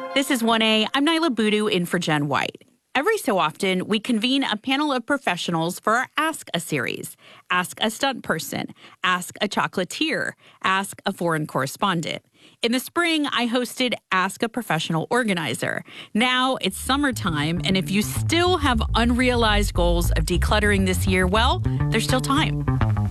This is 1A. I'm Nyla Boodoo in for Jen White. Every so often, we convene a panel of professionals for our Ask a series. Ask a stunt person, ask a chocolatier, ask a foreign correspondent. In the spring, I hosted Ask a Professional Organizer. Now it's summertime, and if you still have unrealized goals of decluttering this year, well, there's still time.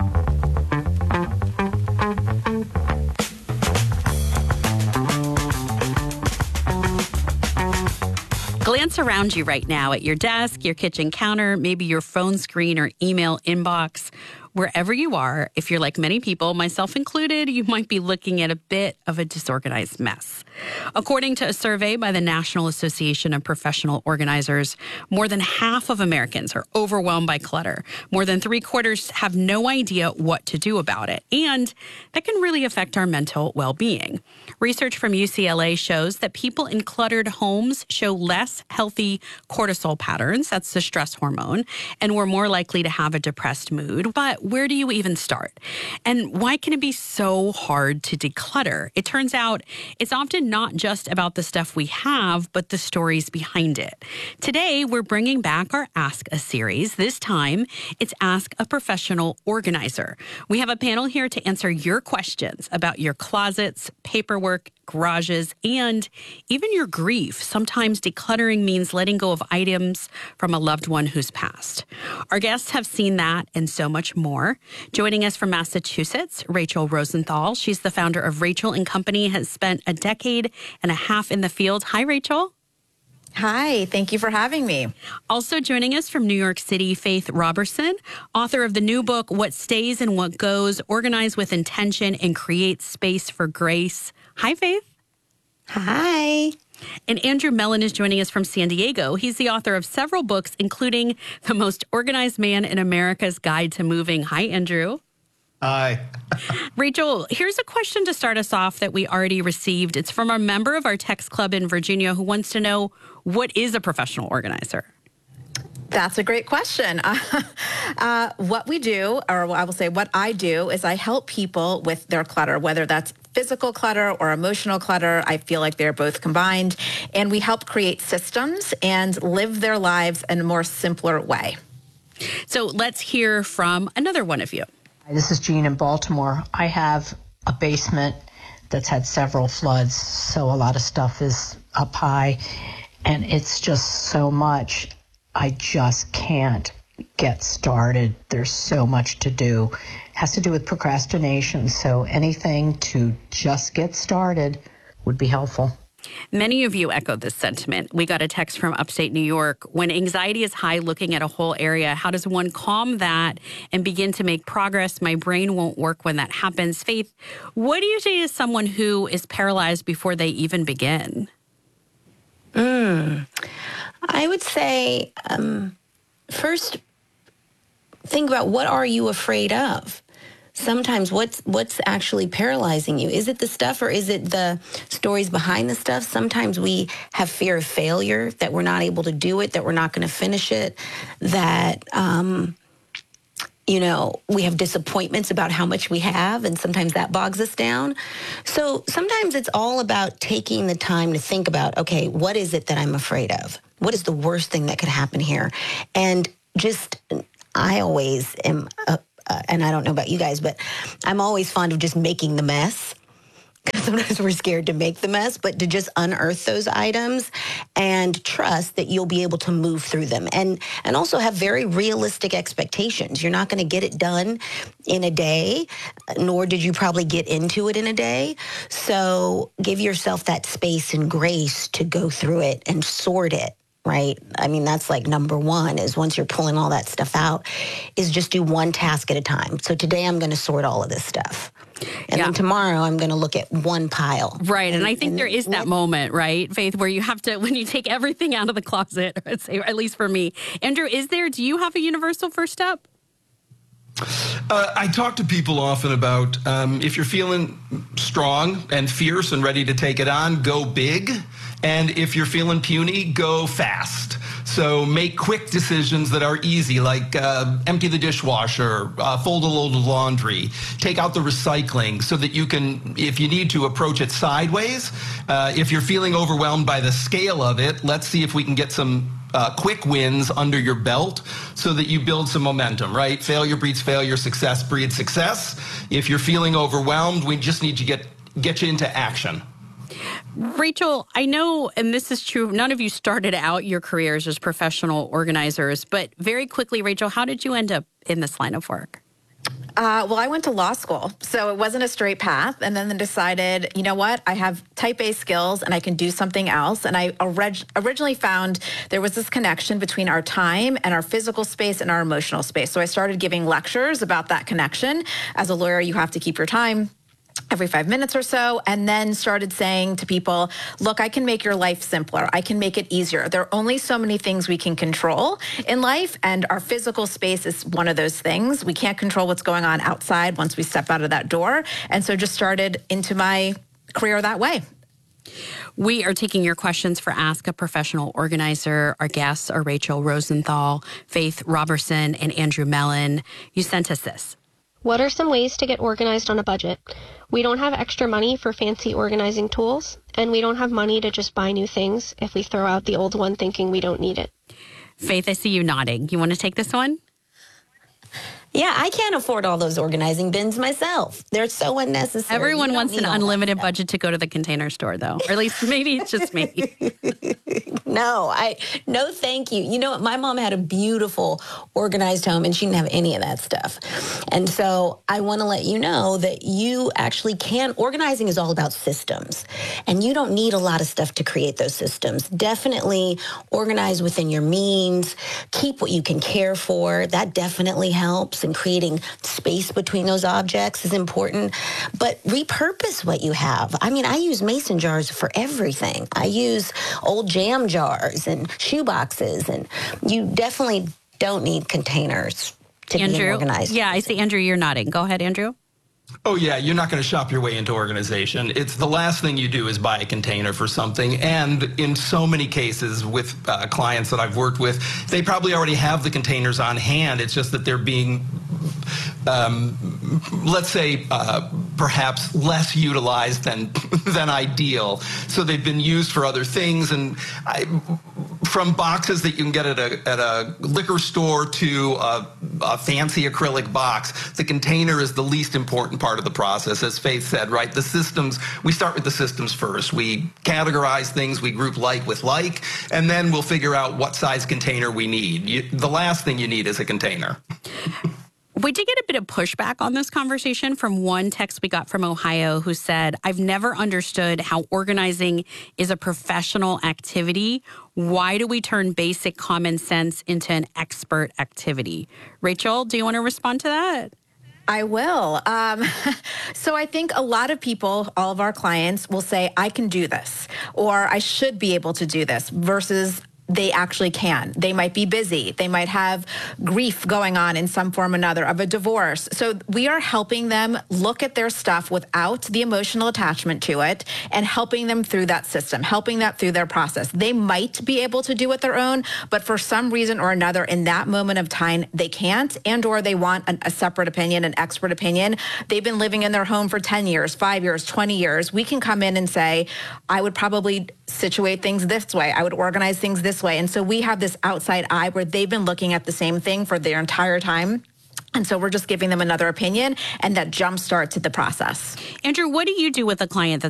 Glance around you right now at your desk, your kitchen counter, maybe your phone screen or email inbox. Wherever you are, if you're like many people, myself included, you might be looking at a bit of a disorganized mess. According to a survey by the National Association of Professional Organizers, more than half of Americans are overwhelmed by clutter. More than 3/4 have no idea what to do about it. And that can really affect our mental well-being. Research from UCLA shows that people in cluttered homes show less healthy cortisol patterns, that's the stress hormone, and we're more likely to have a depressed mood. But where do you even start? And why can it be so hard to declutter? It turns out it's often not just about the stuff we have, but the stories behind it. Today, we're bringing back our Ask a series. This time, it's Ask a Professional Organizer. We have a panel here to answer your questions about your closets, paperwork, garages, and even your grief. Sometimes decluttering means letting go of items from a loved one who's passed. Our guests have seen that and so much more. Joining us from Massachusetts, Rachel Rosenthal. She's the founder of Rachel & Company, has spent a decade and a half in the field. Hi, Rachel. Hi, thank you for having me. Also joining us from New York City, Faith Robertson, author of the new book, What Stays and What Goes, Organize with Intention and Create Space for Grace. Hi, Faith. Hi. And Andrew Mellon is joining us from San Diego. He's the author of several books, including The Most Organized Man in America's Guide to Moving. Hi, Andrew. Hi. Rachel, here's a question to start us off that we already received. It's from a member of our text club in Virginia who wants to know, what is a professional organizer? That's a great question. What we do, or I will say what I do, is I help people with their clutter, whether that's physical clutter or emotional clutter. I feel like they're both combined. And we help create systems and live their lives in a more simpler way. So let's hear from another one of you. This is Jean in Baltimore. I have a basement that's had several floods, so a lot of stuff is up high, and it's just so much. I just can't get started. There's so much to do. It has to do with procrastination, so anything to just get started would be helpful. Many of you echoed this sentiment. We got a text from upstate New York. When anxiety is high looking at a whole area, how does one calm that and begin to make progress? My brain won't work when that happens. Faith, what do you say to someone who is paralyzed before they even begin? I would say, first, think about, what are you afraid of? Sometimes what's actually paralyzing you? Is it the stuff, or is it the stories behind the stuff? Sometimes we have fear of failure, that we're not able to do it, that we're not going to finish it, that, we have disappointments about how much we have, and sometimes that bogs us down. So sometimes it's all about taking the time to think about, okay, what is it that I'm afraid of? What is the worst thing that could happen here? And I always am, and I don't know about you guys, but I'm always fond of just making the mess. Because sometimes we're scared to make the mess, but to just unearth those items and trust that you'll be able to move through them, and also have very realistic expectations. You're not going to get it done in a day, nor did you probably get into it in a day. So give yourself that space and grace to go through it and sort it. Right? I mean, that's like number one, is once you're pulling all that stuff out, is just do one task at a time. So today I'm going to sort all of this stuff. And then tomorrow I'm going to look at one pile. Right. And I think there is that moment, right, Faith, where you have to, when you take everything out of the closet, at least for me. Andrew, do you have a universal first step? I talk to people often about if you're feeling strong and fierce and ready to take it on, go big. And if you're feeling puny, go fast. So make quick decisions that are easy, like empty the dishwasher, fold a load of laundry, take out the recycling so that you can, if you need to, approach it sideways. If you're feeling overwhelmed by the scale of it, let's see if we can get some quick wins under your belt so that you build some momentum, right? Failure breeds failure, success breeds success. If you're feeling overwhelmed, we just need to get you into action. Rachel, I know, and this is true, none of you started out your careers as professional organizers, but very quickly, Rachel, how did you end up in this line of work? Well, I went to law school, so it wasn't a straight path. And then decided, you know what, I have type A skills and I can do something else. And I originally found there was this connection between our time and our physical space and our emotional space. So I started giving lectures about that connection. As a lawyer, you have to keep your time every 5 minutes or so, and then started saying to people, look, I can make your life simpler. I can make it easier. There are only so many things we can control in life, and our physical space is one of those things. We can't control what's going on outside once we step out of that door. And so just started into my career that way. We are taking your questions for Ask a Professional Organizer. Our guests are Rachel Rosenthal, Faith Robertson, and Andrew Mellon. You sent us this. What are some ways to get organized on a budget? We don't have extra money for fancy organizing tools, and we don't have money to just buy new things if we throw out the old one thinking we don't need it. Faith, I see you nodding. You want to take this one? Yeah, I can't afford all those organizing bins myself. They're so unnecessary. Everyone wants an unlimited budget to go to the Container Store, though. Or at least maybe it's just me. No, thank you. You know what? My mom had a beautiful organized home and she didn't have any of that stuff. And so I want to let you know that you actually can. Organizing is all about systems. And you don't need a lot of stuff to create those systems. Definitely organize within your means. Keep what you can care for. That definitely helps. And creating space between those objects is important. But repurpose what you have. I mean, I use mason jars for everything. I use old jam jars and shoe boxes, and you definitely don't need containers to be organized. Yeah, I see Andrew, you're nodding. Go ahead, Andrew. Oh, yeah, you're not going to shop your way into organization. It's the last thing you do is buy a container for something. And in so many cases with clients that I've worked with, they probably already have the containers on hand. It's just that they're being, let's say, perhaps less utilized than ideal. So they've been used for other things. And from boxes that you can get at a liquor store to a fancy acrylic box, the container is the least important part of the process. As Faith said, right? The systems, we start with the systems first. We categorize things, we group like with like, and then we'll figure out what size container we need. The last thing you need is a container. We did get a bit of pushback on this conversation from one text we got from Ohio who said, I've never understood how organizing is a professional activity. Why do we turn basic common sense into an expert activity? Rachel, do you want to respond to that? I will. So I think a lot of people, all of our clients, will say, I can do this, or I should be able to do this, versus they actually can. They might be busy. They might have grief going on in some form or another of a divorce. So we are helping them look at their stuff without the emotional attachment to it and helping them through that system, helping that through their process. They might be able to do it their own, but for some reason or another in that moment of time, they can't, and or they want a separate opinion, an expert opinion. They've been living in their home for 10 years, 5 years, 20 years. We can come in and say, I would probably situate things this way. I would organize things this way. And so we have this outside eye where they've been looking at the same thing for their entire time. And so we're just giving them another opinion, and that jump starts the process. Andrew, what do you do with a client that's